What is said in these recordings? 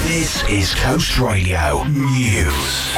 This is Coast Radio News.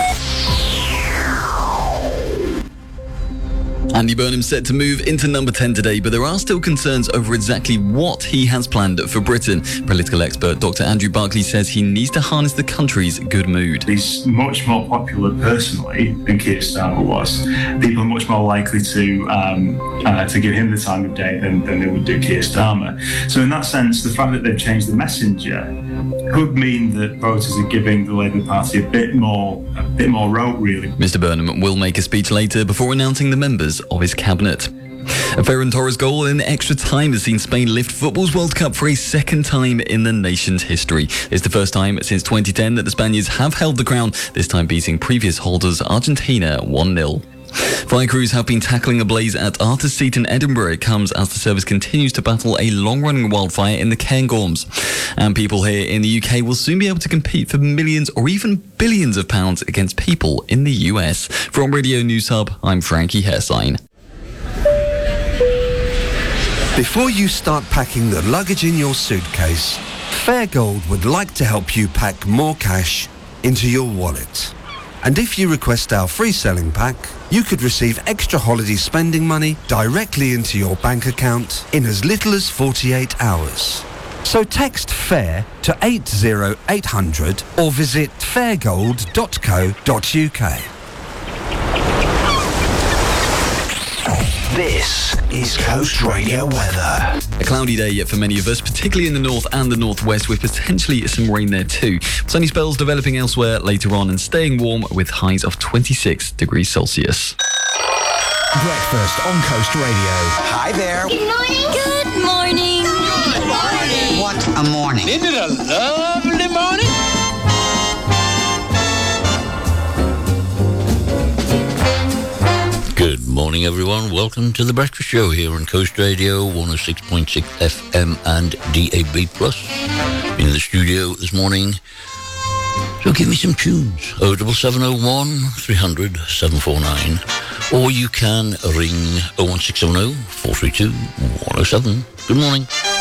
Andy Burnham set to move into number 10 today, but there are still concerns over exactly what he has planned for Britain. Political expert Dr. Andrew Barclay says he needs to harness the country's good mood. He's much more popular personally than Keir Starmer was. People are much more likely to give him the time of day than they would do Keir Starmer. So in that sense, the fact that they've changed the messenger could mean that voters are giving the Labour Party a bit more rope, really. Mr. Burnham will make a speech later before announcing the members of his cabinet. A Ferran Torres goal in extra time has seen Spain lift football's World Cup for a second time in the nation's history. It's the first time since 2010 that the Spaniards have held the crown, this time beating previous holders Argentina 1-0. Fire crews have been tackling a blaze at Arthur's Seat in Edinburgh. It comes as the service continues to battle a long-running wildfire in the Cairngorms. And people here in the UK will soon be able to compete for millions or even billions of pounds against people in the US. From Radio News Hub, I'm Frankie Hairsign. Before you start packing the luggage in your suitcase, Fairgold would like to help you pack more cash into your wallet. And if you request our free selling pack, you could receive extra holiday spending money directly into your bank account in as little as 48 hours. So text FAIR to 80800 or visit fairgold.co.uk. This is Coast Radio weather. A cloudy day for many of us, particularly in the north and the northwest, with potentially some rain there too. Sunny spells developing elsewhere later on and staying warm with highs of 26 degrees Celsius. Breakfast on Coast Radio. Hi there. Good morning. Good morning. Good morning. What a morning. Isn't it a lovely morning? Good morning, everyone. Welcome to the Breakfast Show here on Coast Radio 106.6 FM and DAB+. In the studio this morning. So give me some tunes. 07701 300 749. Or you can ring 01600 432 107. Good morning.